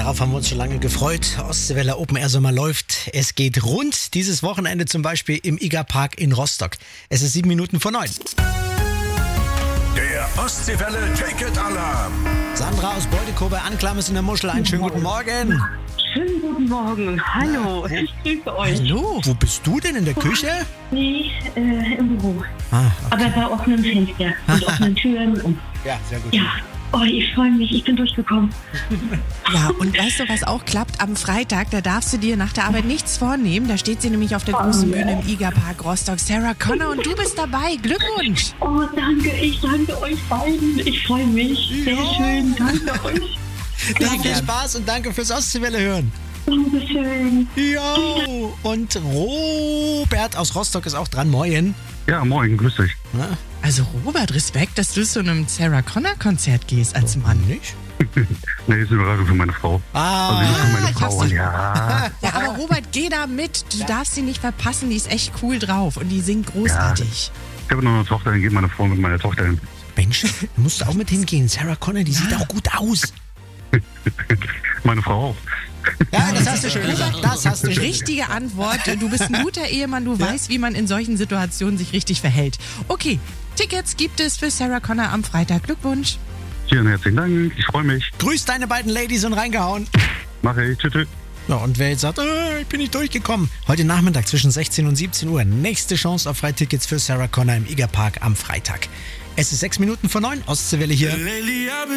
Darauf haben wir uns schon lange gefreut. Ostseewelle Open Air Sommer läuft. Es geht rund. Dieses Wochenende zum Beispiel im IGA-Park in Rostock. Es ist 7 Minuten vor 9. Der Ostseewelle Ticket-Alarm. Sandra aus Beutekobe, Anklammes in der Muschel. Einen schönen guten Morgen. Schönen guten Morgen. Hallo, ich grüße euch. Hallo. Wo bist du denn? In der Küche? Nee, im Büro. Okay. Aber bei offenen Fenstern und offenen Türen. Und, Ja, sehr gut. ja, ich freue mich, ich bin durchgekommen. Ja, und weißt du, was auch klappt? Am Freitag, da darfst du dir nach der Arbeit nichts vornehmen. Da steht sie nämlich auf der großen Bühne im IGA-Park Rostock. Sarah Connor, und du bist dabei. Glückwunsch! Oh, danke, ich danke euch beiden. Ich freue mich. Sehr schön, danke euch. Dann viel Spaß und danke fürs Ostseewelle hören. Dankeschön. Jo. Und Robert aus Rostock ist auch dran. Moin. Ja, moin, grüß dich. Na, Also Robert, Respekt, dass du zu einem Sarah Connor-Konzert gehst als Mann. nicht? Nee, ist eine Überraschung für meine Frau. Also nicht für meine ich Frau. hab's Ja, Ja, aber Robert, geh da mit. Du darfst sie nicht verpassen. Die ist echt cool drauf und die singt großartig. ich habe noch eine Tochter, dann geht meine Frau mit meiner Tochter hin. Mensch, du musst auch mit hingehen. Sarah Connor, die sieht auch gut aus. Meine Frau auch. Ja, das hast du schön gesagt. Das hast du schön gesagt. Richtige Antwort. Du bist ein guter Ehemann. Du weißt, wie man in solchen Situationen sich richtig verhält. Okay, Tickets gibt es für Sarah Connor am Freitag. Glückwunsch. Vielen herzlichen Dank, ich freue mich. Grüß deine beiden Ladies und reingehauen. Mache ich, tschüss. Ja, und wer jetzt sagt, ich bin nicht durchgekommen. Heute Nachmittag zwischen 16 und 17 Uhr. Nächste Chance auf Freitickets für Sarah Connor im IGA-Park am Freitag. Es ist 6 Minuten vor 9. Ostseewelle hier.